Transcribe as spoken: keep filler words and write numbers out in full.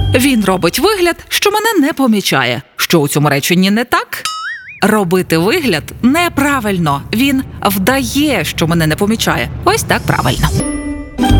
Він робить вигляд, що мене не помічає. Що у цьому реченні не так? Робити вигляд неправильно. Він вдає, що мене не помічає. Ось так правильно.